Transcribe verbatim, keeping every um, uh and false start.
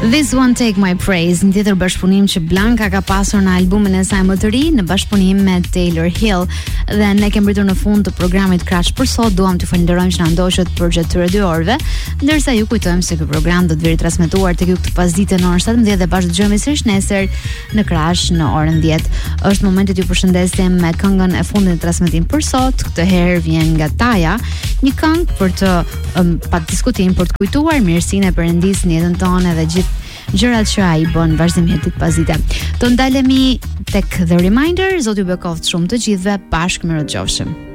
This One Take My Praise, një tjetër bashkëpunim që Blanka ka pasur në albumin e saj më të ri në bashkëpunim me Taylor Hill. Dhe ne kemi mbritur në fund të programit Kraç për sot. Duam t'ju falenderojmë që na ndoqët për gjatë këtyre dy orëve, ndërsa ju kujtojmë se ky program do të vijë transmetuar tek ju këtë pasdite në orën shtatëmbëdhjetë dhe bashkë dëgjojmë sërish nesër në Kraç në orën dhjetë. Është momenti t'ju përshëndesim me këngën e fundit të transmetimit për sot. Këtë herë vjen nga Taja, një këngë për të um, pa diskutim, për të kujtuar mirësinë e Perëndisë në jetën tonë dhe gjithë gjërat që ai bën vazhdimisht ditë pas dite. Do ndalemi tek The Reminder. Zoti ju bekoft shumë të gjithëve. Bashkë mirë të qofshim.